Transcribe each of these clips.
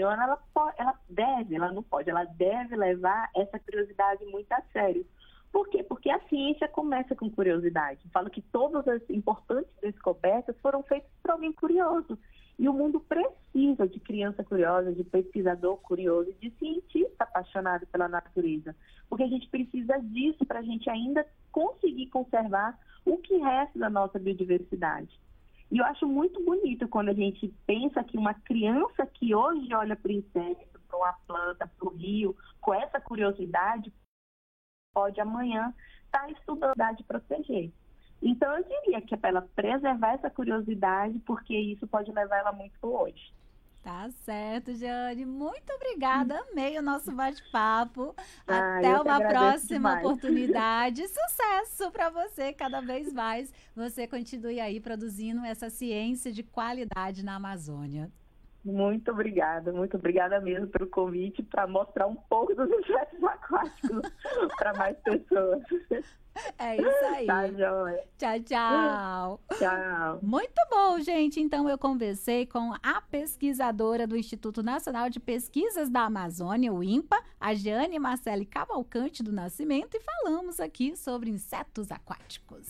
Joana, ela deve levar essa curiosidade muito a sério. Por quê? Porque a ciência começa com curiosidade. Eu falo que todas as importantes descobertas foram feitas por alguém curioso. E o mundo precisa de criança curiosa, de pesquisador curioso, de cientista apaixonado pela natureza. Porque a gente precisa disso para a gente ainda conseguir conservar o que resta da nossa biodiversidade. E eu acho muito bonito quando a gente pensa que uma criança que hoje olha para o inseto, para uma planta, para o rio, com essa curiosidade, pode amanhã estar estudando de proteger. Então, eu diria que é para ela preservar essa curiosidade, porque isso pode levar ela muito longe. Tá certo, Jane. Muito obrigada. Amei o nosso bate-papo. Ah, Até eu que uma agradeço próxima demais. oportunidade. Sucesso para você, cada vez mais. Você continue aí produzindo essa ciência de qualidade na Amazônia. Muito obrigada mesmo pelo convite para mostrar um pouco dos insetos aquáticos para mais pessoas. É isso aí. Tá, joia. Tchau, tchau. Tchau. Muito bom, gente. Então, eu conversei com a pesquisadora do Instituto Nacional de Pesquisas da Amazônia, o INPA, a Jeane Marcele Cavalcante do Nascimento, e falamos aqui sobre insetos aquáticos.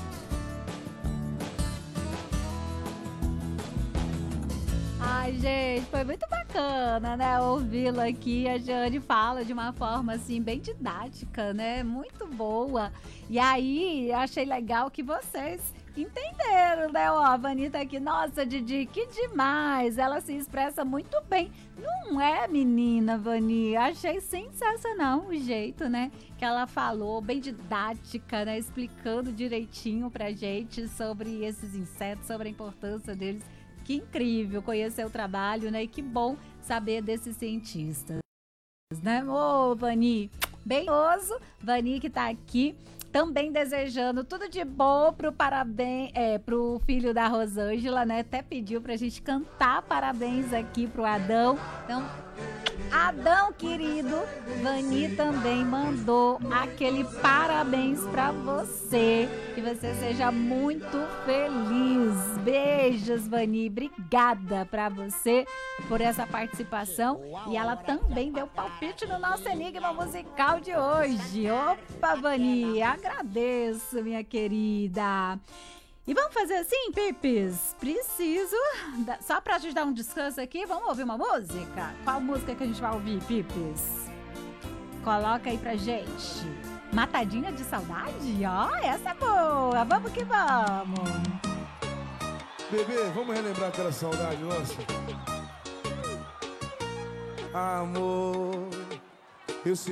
Ai, gente, foi muito bacana, né, ouvi-la aqui. A Jeane fala de uma forma, assim, bem didática, né, muito boa. E aí, achei legal que vocês entenderam, né, ó, a Vani tá aqui. Nossa, Didi, que demais, ela se expressa muito bem. Não é, menina, Vani? Achei sensacional o jeito, né, que ela falou, bem didática, né, explicando direitinho pra gente sobre esses insetos, sobre a importância deles. Que incrível conhecer o trabalho, né? E que bom saber desses cientistas, né? Ô, Vani, bem oso. Vani que tá aqui também desejando tudo de bom pro filho da Rosângela, né? Até pediu pra gente cantar parabéns aqui pro Adão. Então, Adão, querido, Vani também mandou aquele parabéns pra você. Que você seja muito feliz. Beijos, Vani. Obrigada pra você por essa participação. E ela também deu palpite no nosso Enigma Musical de hoje. Opa, Vani, agradeço, minha querida. E vamos fazer assim, Pipis? Preciso, só pra gente dar um descanso aqui, vamos ouvir uma música? Qual música que a gente vai ouvir, Pipis? Coloca aí pra gente. Matadinha de Saudade? Ó, essa é boa. Vamos que vamos. Bebê, vamos relembrar aquela saudade nossa? Amor, eu sei.